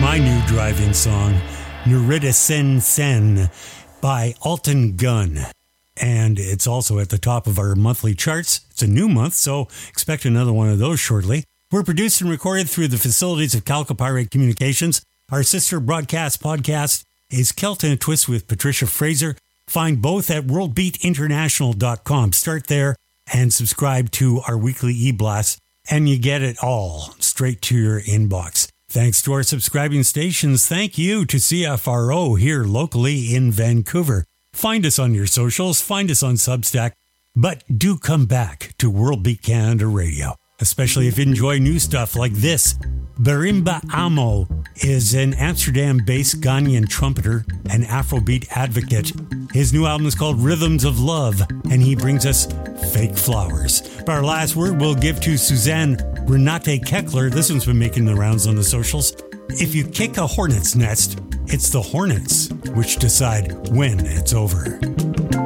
my new drive-in song, Nerida Sen Sen by Alton Gunn. And it's also at the top of our monthly charts. It's a new month, so expect another one of those shortly. We're produced and recorded through the facilities of Calcopyrate Communications. Our sister broadcast podcast is Celt in a Twist with Patricia Fraser. Find both at worldbeatinternational.com. Start there and subscribe to our weekly e-blast, and you get it all straight to your inbox. Thanks to our subscribing stations. Thank you to CFRO here locally in Vancouver. Find us on your socials. Find us on Substack. But do come back to World Beat Canada Radio, especially if you enjoy new stuff like this. Barimba Amo is an Amsterdam-based Ghanaian trumpeter and Afrobeat advocate. His new album is called Rhythms of Love, and he brings us Fake Flowers. But our last word we'll give to Suzanne Renate Keckler. This one's been making the rounds on the socials. If you kick a hornet's nest, it's the hornets which decide when it's over.